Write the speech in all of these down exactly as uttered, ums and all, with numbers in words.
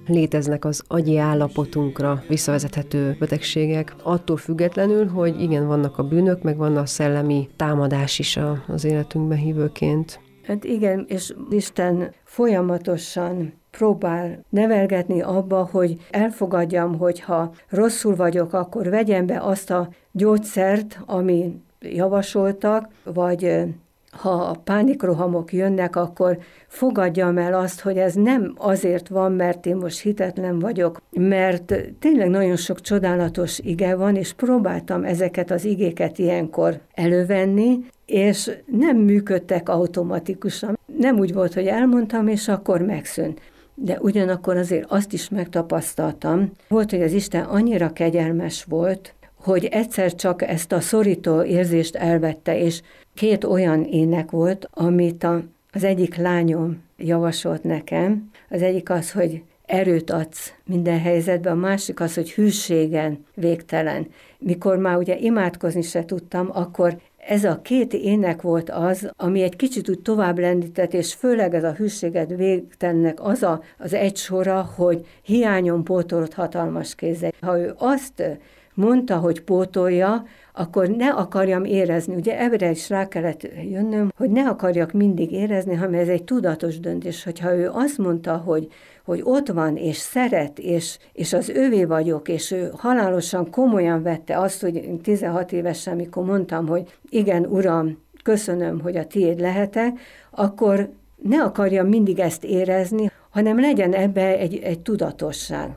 léteznek az agyi állapotunkra visszavezethető betegségek, attól függetlenül, hogy igen, vannak a bűnök, meg van a szellemi támadás is az életünkben hívőként. Hát igen, és Isten folyamatosan próbál nevelgetni abba, hogy elfogadjam, hogyha rosszul vagyok, akkor vegyem be azt a gyógyszert, ami javasoltak, vagy ha a pánikrohamok jönnek, akkor fogadjam el azt, hogy ez nem azért van, mert én most hitetlen vagyok, mert tényleg nagyon sok csodálatos ige van, és próbáltam ezeket az igéket ilyenkor elővenni, és nem működtek automatikusan. Nem úgy volt, hogy elmondtam, és akkor megszűnt. De ugyanakkor azért azt is megtapasztaltam, volt, hogy az Isten annyira kegyelmes volt, hogy egyszer csak ezt a szorító érzést elvette, és két olyan ének volt, amit a, az egyik lányom javasolt nekem. Az egyik az, hogy erőt adsz minden helyzetben, a másik az, hogy hűségen végtelen. Mikor már ugye imádkozni se tudtam, akkor ez a két ének volt az, ami egy kicsit úgy tovább lendített, és főleg ez a hűséget végtelennek az a, az egy sora, hogy hiányom pótolott hatalmas kézzel. Ha ő azt mondta, hogy pótolja, akkor ne akarjam érezni. Ugye ebbre is rá kellett jönnöm, hogy ne akarjak mindig érezni, hanem ez egy tudatos döntés. Hogyha ő azt mondta, hogy, hogy ott van, és szeret, és, és az övé vagyok, és ő halálosan komolyan vette azt, hogy tizenhat évesen, amikor mondtam, hogy igen, Uram, köszönöm, hogy a tiéd lehetek, akkor ne akarjam mindig ezt érezni, hanem legyen ebbe egy, egy tudatosság.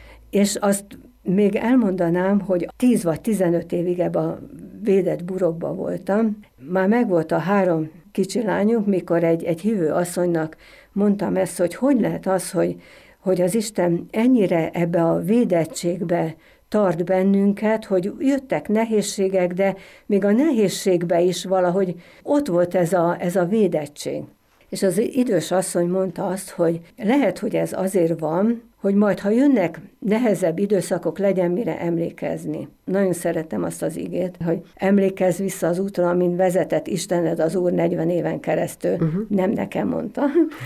És azt még elmondanám, hogy tíz vagy tizenöt évig ebben a védett burokban voltam. Már megvolt a három kicsi lányunk, mikor egy, egy hívő asszonynak mondtam ezt, hogy hogy lehet az, hogy, hogy az Isten ennyire ebbe a védettségbe tart bennünket, hogy jöttek nehézségek, de még a nehézségbe is valahogy ott volt ez a, ez a védettség. És az idős asszony mondta azt, hogy lehet, hogy ez azért van, hogy majd, ha jönnek nehezebb időszakok, legyen mire emlékezni. Nagyon szeretem azt az igét, hogy emlékezz vissza az útra, amin vezetett Istened az Úr negyven éven keresztül. Uh-huh. Nem nekem mondta,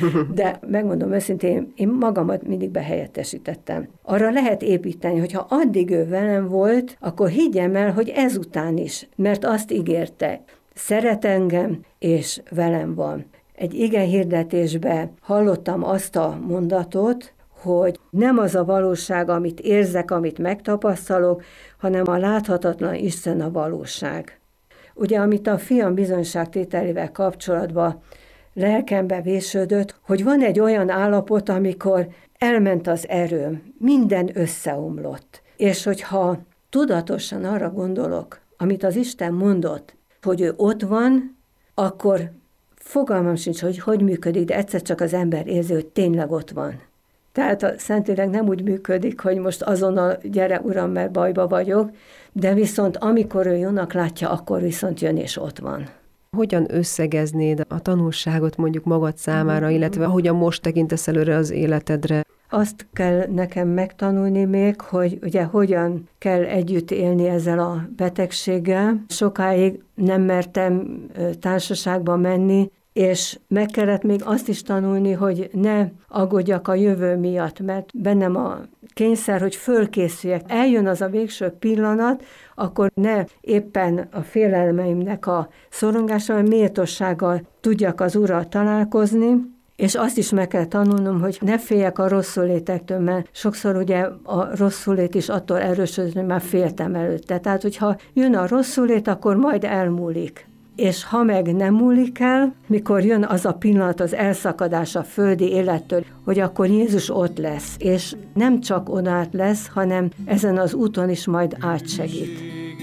de megmondom őszintén, én magamat mindig behelyettesítettem. Arra lehet építeni, hogyha addig ő velem volt, akkor higgyem el, hogy ezután is, mert azt ígérte, szeret engem, és velem van. Egy igehirdetésben hallottam azt a mondatot, hogy nem az a valóság, amit érzek, amit megtapasztalok, hanem a láthatatlan Isten a valóság. Ugye, amit a fiam bizonyságtételével kapcsolatban lelkembe vésődött, hogy van egy olyan állapot, amikor elment az erőm, minden összeomlott. És hogyha tudatosan arra gondolok, amit az Isten mondott, hogy ő ott van, akkor fogalmam sincs, hogy hogy működik, de egyszer csak az ember érzi, hogy tényleg ott van. Tehát a Szentlélek nem úgy működik, hogy most azonnal gyere, Uram, mert bajba vagyok, de viszont amikor ő jónak látja, akkor viszont jön és ott van. Hogyan összegeznéd a tanulságot mondjuk magad számára, illetve hogyan most tekintesz előre az életedre? Azt kell nekem megtanulni még, hogy ugye hogyan kell együtt élni ezzel a betegséggel. Sokáig nem mertem társaságba menni, és meg kellett még azt is tanulni, hogy ne aggódjak a jövő miatt, mert bennem a kényszer, hogy fölkészüljek. Eljön az a végső pillanat, akkor ne éppen a félelmeimnek a szorongása, hanem méltósággal tudjak az Urral találkozni, és azt is meg kell tanulnom, hogy ne féljek a rosszulétektől, mert sokszor ugye a rosszulét is attól erősödött, hogy már féltem előtte. Tehát, hogyha jön a rosszulét, akkor majd elmúlik. És ha meg nem múlik el, mikor jön az a pillanat, az elszakadás a földi élettől, hogy akkor Jézus ott lesz, és nem csak onnan lesz, hanem ezen az úton is majd átsegít.